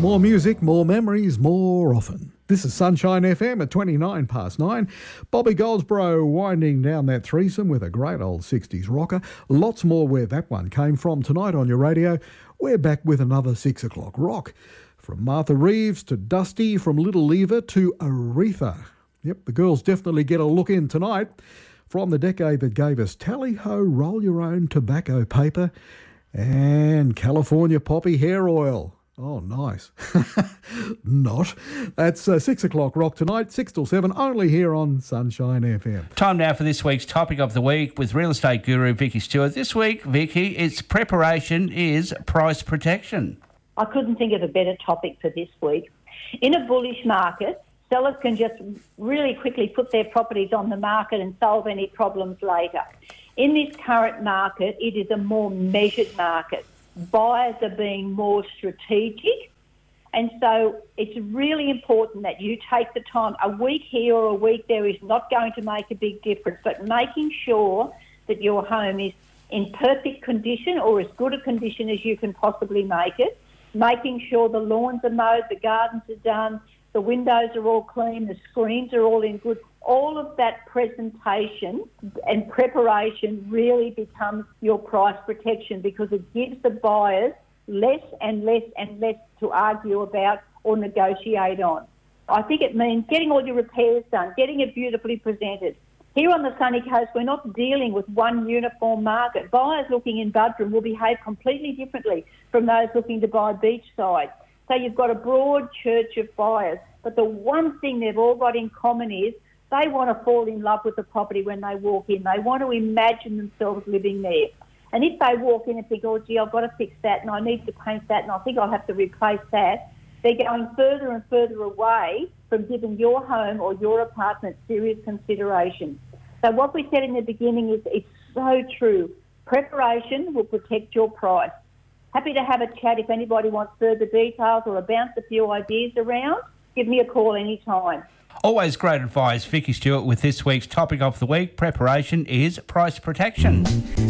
More music, more memories, more often. This is Sunshine FM at 29 past 9. Bobby Goldsboro winding down that threesome with a great old 60s rocker. Lots more where that one came from tonight on your radio. We're back with another 6 o'clock rock. From Martha Reeves to Dusty, from Little Lever to Aretha. Yep, the girls definitely get a look in tonight. From the decade that gave us Tally-Ho, Roll Your Own Tobacco Paper and California Poppy Hair Oil. Oh, nice. Not. That's 6 o'clock rock tonight, 6 till 7, only here on Sunshine FM. Time now for this week's topic of the week with real estate guru Vicky Stewart. This week, Vicky, its preparation is price protection. I couldn't think of a better topic for this week. In a bullish market, sellers can just really quickly put their properties on the market and solve any problems later. In this current market, it is a more measured market. Buyers are being more strategic, and so it's really important that you take the time. A week here or a week there is not going to make a big difference, but making sure that your home is in perfect condition or as good a condition as you can possibly make it, making sure the lawns are mowed, the gardens are done, the windows are all clean, the screens are all in good. All of that presentation and preparation really becomes your price protection because it gives the buyers less and less and less to argue about or negotiate on. I think it means getting all your repairs done, getting it beautifully presented. Here on the sunny coast, we're not dealing with one uniform market. Buyers looking in Buderim will behave completely differently from those looking to buy beachside. So you've got a broad church of buyers, but the one thing they've all got in common is they want to fall in love with the property when they walk in. They want to imagine themselves living there. And if they walk in and think, oh, gee, I've got to fix that and I need to paint that and I think I'll have to replace that, they're going further and further away from giving your home or your apartment serious consideration. So what we said in the beginning is it's so true. Preparation will protect your price. Happy to have a chat if anybody wants further details or bounce a few ideas around. Give me a call anytime. Always great advice, Vicky Stewart, with this week's topic of the week. Preparation is price protection.